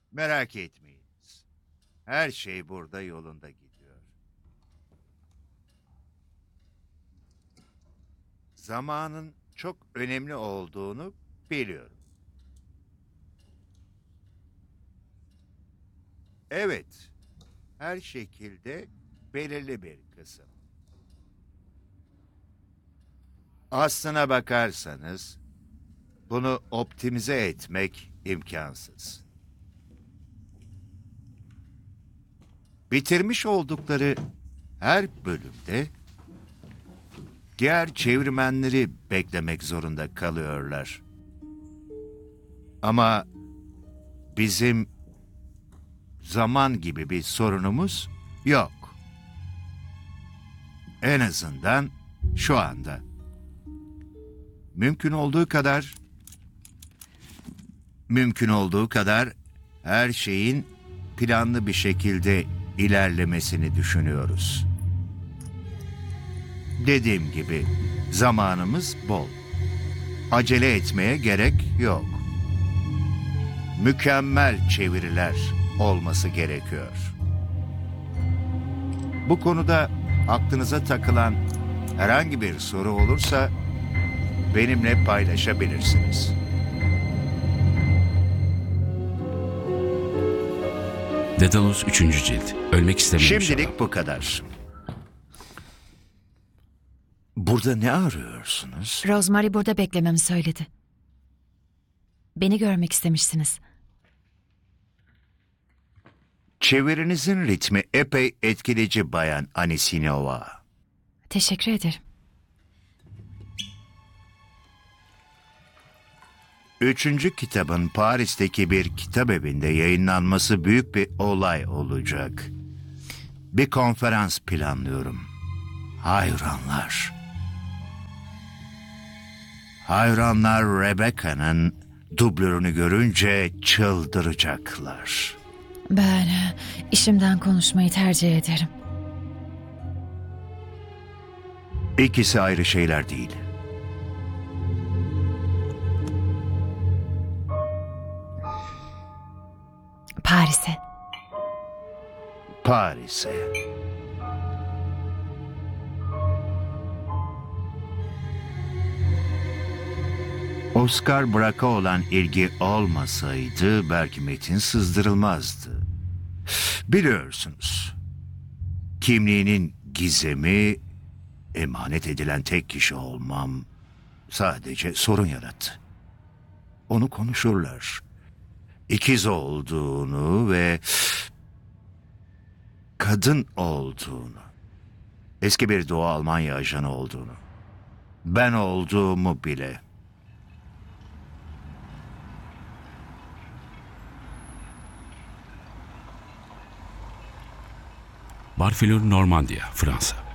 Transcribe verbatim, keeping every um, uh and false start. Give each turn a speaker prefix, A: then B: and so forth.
A: Merak etmeyiniz. Her şey burada yolunda gidiyor. Zamanın çok önemli olduğunu biliyorum. Evet, her şekilde belirli bir kısım. Aslına bakarsanız bunu optimize etmek imkansız. Bitirmiş oldukları her bölümde diğer çevirmenleri beklemek zorunda kalıyorlar. Ama bizim zaman gibi bir sorunumuz yok. En azından şu anda. Mümkün olduğu kadar mümkün olduğu kadar her şeyin planlı bir şekilde ilerlemesini düşünüyoruz. Dediğim gibi zamanımız bol. Acele etmeye gerek yok. Mükemmel çeviriler olması gerekiyor. Bu konuda aklınıza takılan herhangi bir soru olursa benimle paylaşabilirsiniz.
B: Daedalus üçüncü cilt. Ölmek istemiyorum.
A: Şimdilik bu kadar. Burada ne arıyorsunuz?
C: Rosemary burada beklememi söyledi. Beni görmek istemişsiniz.
A: Çevirinizin ritmi epey etkileyici Bayan Anisinova.
C: Teşekkür ederim.
A: Üçüncü kitabın Paris'teki bir kitap evinde yayınlanması büyük bir olay olacak. Bir konferans planlıyorum. Hayranlar. Hayranlar Rebecca'nın dublörünü görünce çıldıracaklar.
C: Ben e, işimden konuşmayı tercih ederim.
A: İkisi ayrı şeyler değil.
C: Paris'e.
A: Paris'e. Oscar Brack'a olan ilgi olmasaydı belki metin sızdırılmazdı. Biliyorsunuz, kimliğinin gizemi, emanet edilen tek kişi olmam sadece sorun yarattı. Onu konuşurlar. İkiz olduğunu ve kadın olduğunu, eski bir Doğu Almanya ajanı olduğunu, ben olduğumu bile.
B: Barfleur, Normandiya, Fransa.